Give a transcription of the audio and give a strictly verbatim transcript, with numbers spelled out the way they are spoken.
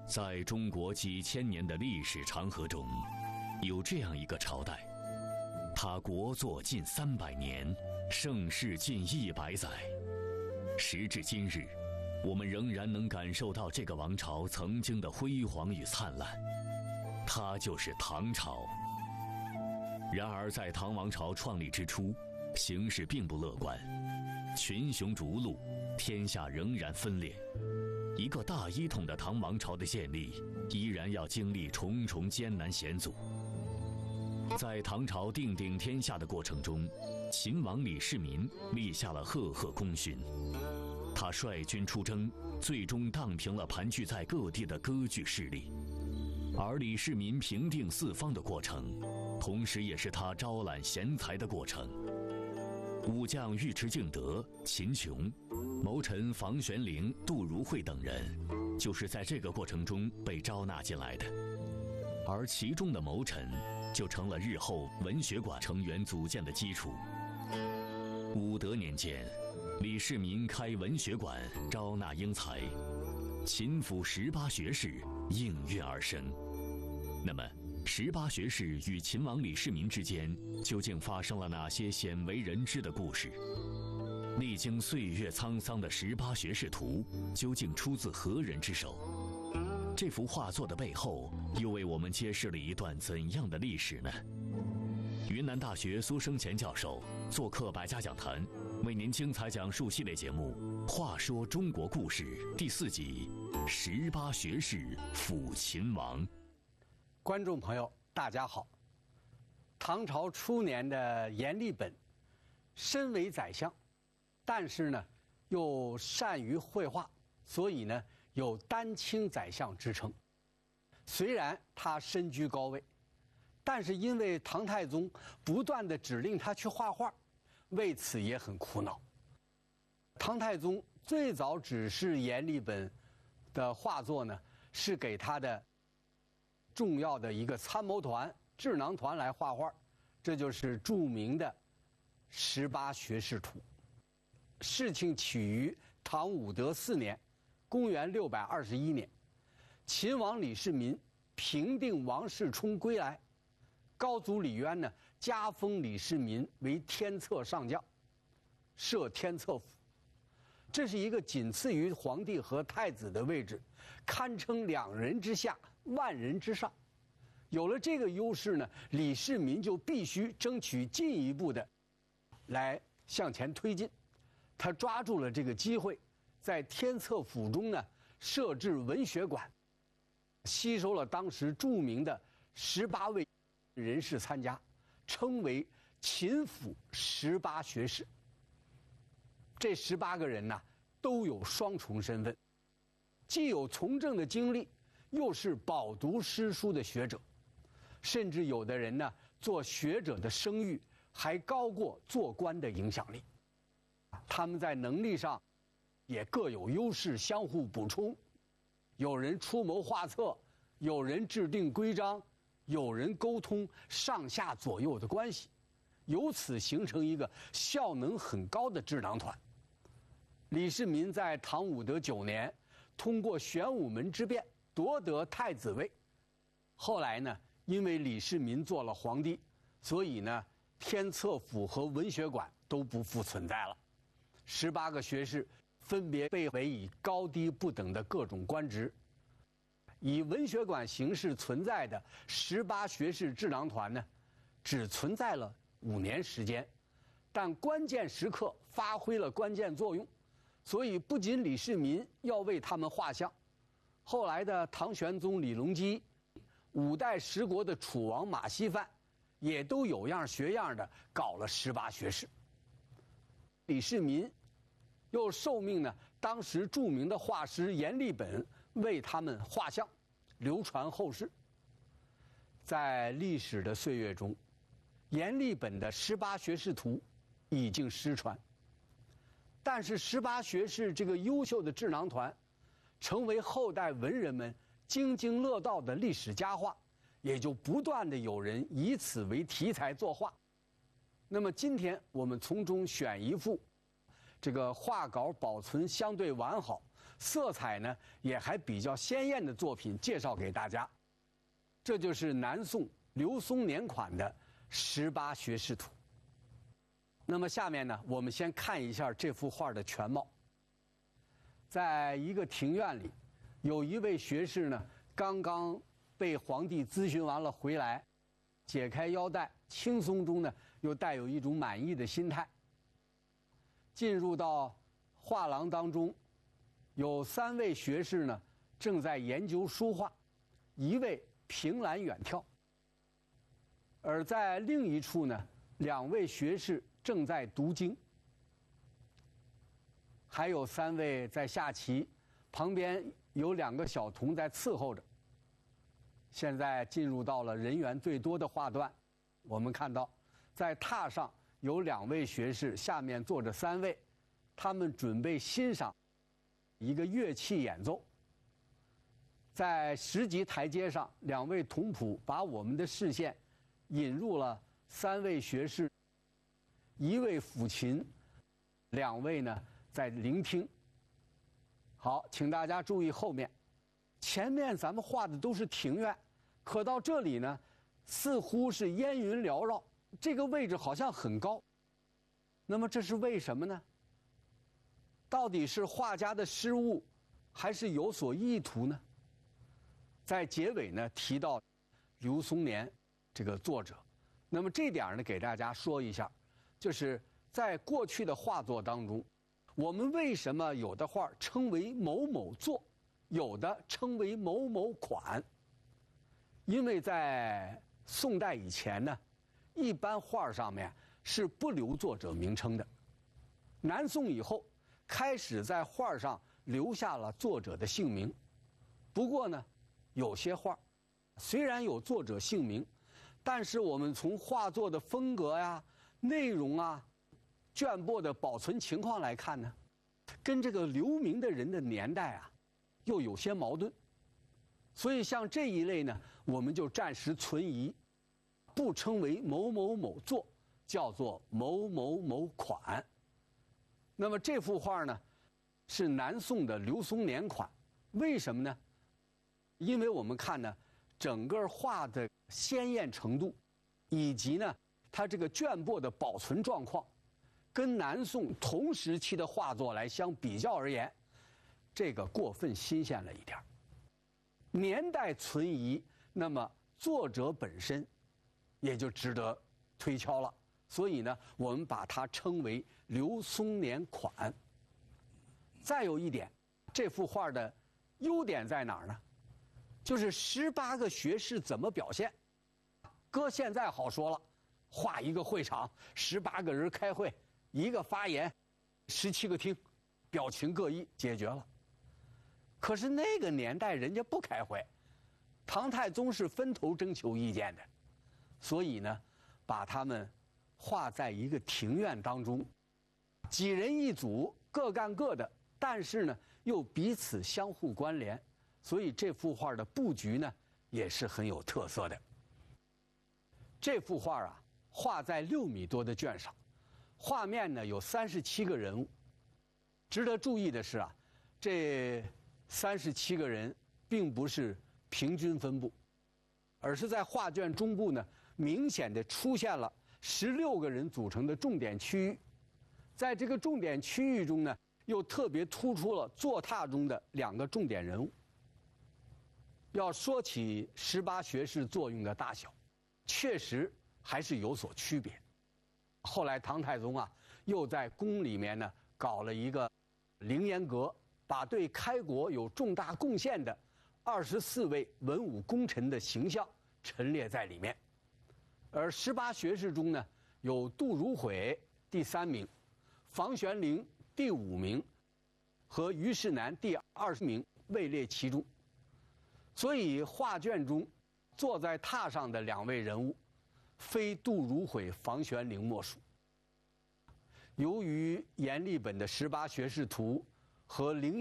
在中国几千年的历史长河中，有这样一个朝代，它国祚近三百年，盛世近一百载。时至今日，我们仍然能感受到这个王朝曾经的辉煌与灿烂，它就是唐朝。然而，在唐王朝创立之初，形势并不乐观，群雄逐鹿，天下仍然分裂。一个大一统的唐王朝的建立，依然要经历重重艰难险阻。在唐朝定鼎天下的过程中，秦王李世民立下了赫赫功勋。他率军出征，最终荡平了盘踞在各地的割据势力。而李世民平定四方的过程，同时也是他招揽贤才的过程。武将尉迟敬德、秦琼，谋臣房玄龄、杜如晦等人，就是在这个过程中被招纳进来的。而其中的谋臣，就成了日后文学馆成员组建的基础。武德年间，李世民开文学馆，招纳英才，秦府十八学士应运而生。那么，十八学士与秦王李世民之间究竟发生了哪些鲜为人知的故事？历经岁月沧桑的十八学士图究竟出自何人之手？这幅画作的背后又为我们揭示了一段怎样的历史呢？云南大学苏生前教授做客百家讲坛，为您精彩讲述系列节目《话说中国故事》第四集《十八学士辅秦王》。 观众朋友，大家好。唐朝初年的阎立本，身为宰相，但是呢，又善于绘画，所以呢，有丹青宰相之称。虽然他身居高位，但是因为唐太宗不断地指令他去画画，为此也很苦恼。唐太宗最早指示阎立本的画作呢，是给他的重要的一个参谋团、智囊团来画画，这就是著名的《十八学士图》。事情起于唐武德四年，公元六百二十一年，秦王李世民平定王世充归来，高祖李渊呢加封李世民为天策上将，设天策府。这是一个仅次于皇帝和太子的位置，堪称两人之下，万人之上。有了这个优势呢，李世民就必须争取进一步的来向前推进。他抓住了这个机会，在天策府中呢设置文学馆，吸收了当时著名的十八位人士参加，称为秦府十八学士。这十八个人呢，都有双重身份，既有从政的经历，又是饱读诗书的学者，甚至有的人呢，做学者的声誉还高过做官的影响力。他们在能力上也各有优势，相互补充。有人出谋划策，有人制定规章，有人沟通上下左右的关系，由此形成一个效能很高的智囊团。李世民在唐武德九年通过玄武门之变夺得太子位，后来呢，因为李世民做了皇帝，所以呢，天策府和文学馆都不复存在了。十八个学士分别被委以高低不等的各种官职。以文学馆形式存在的十八学士智囊团呢，只存在了五年时间，但关键时刻发挥了关键作用。所以不仅李世民要为他们画像，后来的唐玄宗李隆基、五代十国的楚王马希范，也都有样学样的搞了十八学士。李世民又受命呢，当时著名的画师阎立本为他们画像，流传后世。在历史的岁月中，阎立本的《十八学士图》已经失传。但是十八学士这个优秀的智囊团，成为后代文人们津津乐道的历史佳话，也就不断的有人以此为题材作画。那么今天我们从中选一幅，这个画稿保存相对完好， 色彩呢也还比较鲜艳的作品介绍给大家。这就是南宋刘松年款的十八学士图。那么下面呢，我们先看一下这幅画的全貌。在一个庭院里，有一位学士呢，刚刚被皇帝咨询完了回来，解开腰带，轻松中呢又带有一种满意的心态。进入到画廊当中，有三位学士呢正在研究书画，一位凭栏远眺。而在另一处呢，两位学士正在读经，还有三位在下棋，旁边有两个小童在伺候着。现在进入到了人员最多的画段，我们看到在榻上有两位学士，下面坐着三位，他们准备欣赏一个乐器演奏。在十级台阶上，两位童仆把我们的视线引入了三位学士，一位抚琴，两位呢在聆听。好，请大家注意后面，前面咱们画的都是庭院，可到这里呢，似乎是烟云缭绕，这个位置好像很高。那么这是为什么呢？到底是画家的失误，还是有所意图呢？在结尾呢提到刘松年这个作者，那么这点呢给大家说一下，就是在过去的画作当中，我们为什么有的画称为某某作，有的称为某某款？因为在宋代以前呢，一般画上面是不留作者名称的。南宋以后，开始在画上留下了作者的姓名。不过呢，有些画虽然有作者姓名，但是我们从画作的风格呀、内容啊、绢帛的保存情况来看呢，跟这个留名的人的年代啊，又有些矛盾。所以像这一类呢，我们就暂时存疑，不称为某某某作，叫做某某某款。那么这幅画呢，是南宋的刘松年款，为什么呢？因为我们看呢，整个画的鲜艳程度，以及呢它这个绢帛的保存状况，跟南宋同时期的画作来相比较而言，这个过分新鲜了一点。年代存疑，那么作者本身也就值得推敲了。所以呢，我们把它称为刘松年款。再有一点，这幅画的优点在哪儿呢？就是十八个学士怎么表现。搁现在好说了，画一个会场，十八个人开会，一个发言，十七个听，表情各异，解决了。可是那个年代人家不开会，唐太宗是分头征求意见的，所以呢，把他们画在一个庭院当中，几人一组，各干各的，但是呢又彼此相互关联，所以这幅画的布局呢也是很有特色的。这幅画啊，画在六米多的卷上，画面呢有三十七个人物。值得注意的是啊，这三十七个人并不是平均分布，而是在画卷中部呢明显的出现了十六个人组成的重点区域。在这个重点区域中呢，又特别突出了坐榻中的两个重点人物。要说起十八学士作用的大小，确实还是有所区别。后来唐太宗啊，又在宫里面呢搞了一个凌烟阁，把对开国有重大贡献的二十四位文武功臣的形象陈列在里面。而十八学士中呢，有杜如晦第三名，房玄龄第五名，和虞世南第二十名位列其中。所以画卷中坐在榻上的两位人物，非杜如晦、房玄龄莫属。由于阎立本的《十八学士图》和凌